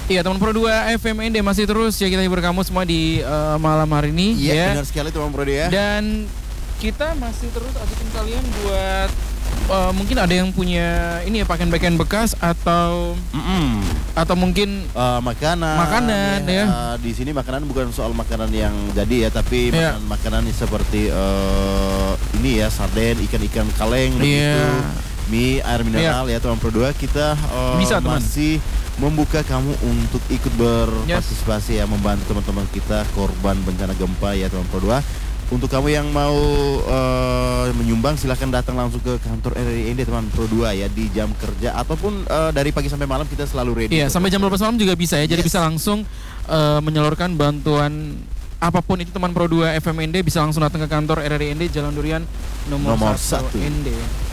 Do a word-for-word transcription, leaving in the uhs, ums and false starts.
Iya, teman Pro dua F M N D masih terus ya kita hibur kamu semua di uh, malam hari ini. Iya, ya. benar sekali teman Pro dua ya. Dan kita masih terus ajakin kalian buat uh, mungkin ada yang punya ini ya pakaian-pakaian bekas atau Mm-mm. atau mungkin Uh, makanan. Makanan, ya. Uh, di sini makanan bukan soal makanan yang jadi ya, tapi Ya. makanan-makanan seperti uh, ini ya, sarden, ikan-ikan kaleng, begitu, Iya. mie, air mineral ya teman Pro dua. Kita uh, Bisa, teman. masih membuka kamu untuk ikut berpartisipasi ya, membantu teman-teman kita korban bencana gempa ya teman Pro dua. Untuk kamu yang mau uh, menyumbang silahkan datang langsung ke kantor R R I N D teman Pro dua ya di jam kerja ataupun uh, dari pagi sampai malam kita selalu ready. Iya, sampai jam dua belas malam juga bisa ya. Jadi Yes. bisa langsung uh, menyalurkan bantuan apapun itu teman Pro dua F M N D bisa langsung datang ke kantor R R I N D Jalan Durian nomor, Nomor satu satu. N D.